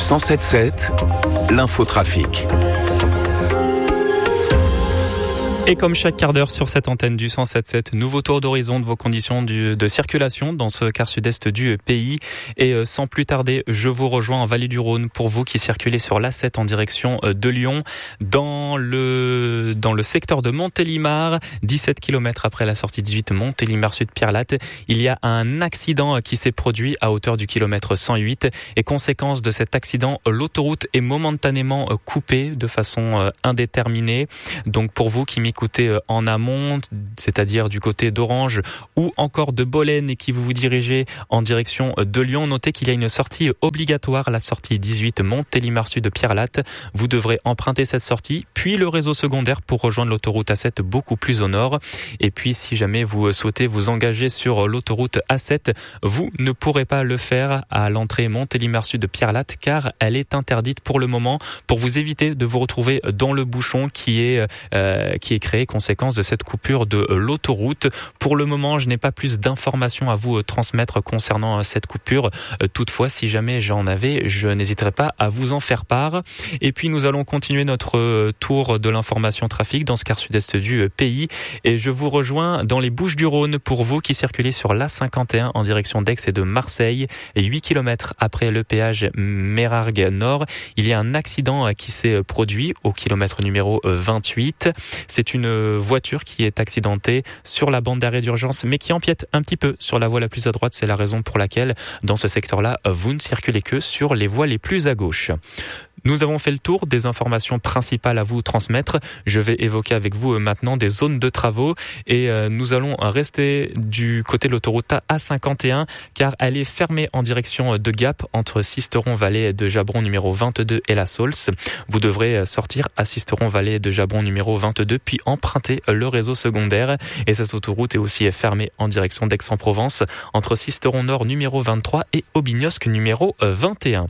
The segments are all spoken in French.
107.7, l'infotrafic. Et comme chaque quart d'heure sur cette antenne du 107.7, nouveau tour d'horizon de vos conditions de circulation dans ce quart sud-est du pays. Et sans plus tarder, je vous rejoins en Vallée du Rhône pour vous qui circulez sur l'A7 en direction de Lyon. Dans le secteur de Montélimar, 17 km après la sortie 18 Montélimar Sud Pierrelatte, il y a un accident qui s'est produit à hauteur du kilomètre 108. Et conséquence de cet accident, l'autoroute est momentanément coupée de façon indéterminée. Donc pour vous qui m'écoutez en amont, c'est-à-dire du côté d'Orange ou encore de Bolène et qui vous dirigez en direction de Lyon, notez qu'il y a une sortie obligatoire, la sortie 18 Montélimar Sud Pierrelatte. Vous devrez emprunter cette sortie, puis le réseau secondaire pour rejoindre l'autoroute A7 beaucoup plus au nord. Et puis si jamais vous souhaitez vous engager sur l'autoroute A7, vous ne pourrez pas le faire à l'entrée Montélimar Sud Pierrelatte car elle est interdite pour le moment pour vous éviter de vous retrouver dans le bouchon qui est créé conséquence de cette coupure de l'autoroute. Pour le moment, je n'ai pas plus d'informations à vous transmettre concernant cette coupure. Toutefois, si jamais j'en avais, je n'hésiterai pas à vous en faire part. Et puis, nous allons continuer notre tour de l'information trafic dans ce quart sud-est du pays. Et je vous rejoins dans les Bouches-du-Rhône pour vous qui circulez sur l'A51 en direction d'Aix et de Marseille. Et 8 km après le péage Mérargues Nord, il y a un accident qui s'est produit au kilomètre numéro 28. C'est une voiture qui est accidentée sur la bande d'arrêt d'urgence, mais qui empiète un petit peu sur la voie la plus à droite. C'est la raison pour laquelle, dans ce secteur-là, vous ne circulez que sur les voies les plus à gauche. Nous avons fait le tour des informations principales à vous transmettre. Je vais évoquer avec vous maintenant des zones de travaux et nous allons rester du côté de l'autoroute A51 car elle est fermée en direction de Gap entre Sisteron-Vallée de Jabron numéro 22 et la Saulce. Vous devrez sortir à Sisteron-Vallée de Jabron numéro 22 puis emprunter le réseau secondaire et cette autoroute est aussi fermée en direction d'Aix-en-Provence entre Sisteron-Nord numéro 23 et Aubignosc numéro 21.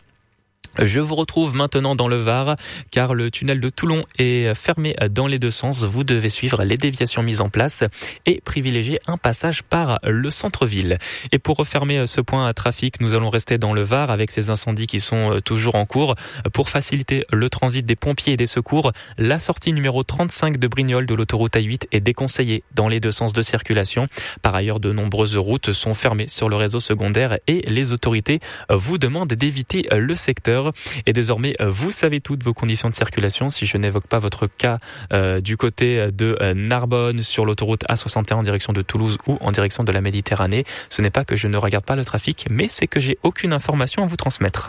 Je vous retrouve maintenant dans le Var, car le tunnel de Toulon est fermé dans les deux sens. Vous devez suivre les déviations mises en place et privilégier un passage par le centre-ville. Et pour refermer ce point à trafic, nous allons rester dans le Var avec ces incendies qui sont toujours en cours. Pour faciliter le transit des pompiers et des secours, la sortie numéro 35 de Brignoles de l'autoroute A8 est déconseillée dans les deux sens de circulation. Par ailleurs, de nombreuses routes sont fermées sur le réseau secondaire et les autorités vous demandent d'éviter le secteur. Et désormais, vous savez toutes vos conditions de circulation. Si je n'évoque pas votre cas du côté de Narbonne sur l'autoroute A61 en direction de Toulouse ou en direction de la Méditerranée, ce n'est pas que je ne regarde pas le trafic, mais c'est que j'ai aucune information à vous transmettre.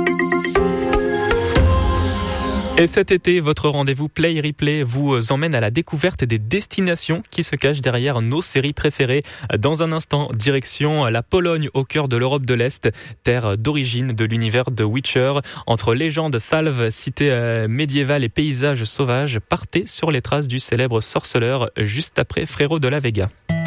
Et cet été, votre rendez-vous Play Replay vous emmène à la découverte des destinations qui se cachent derrière nos séries préférées. Dans un instant, direction la Pologne au cœur de l'Europe de l'Est, terre d'origine de l'univers de Witcher. Entre légendes, salves, cités médiévales et paysages sauvages, partez sur les traces du célèbre sorceleur juste après Frérot de la Vega.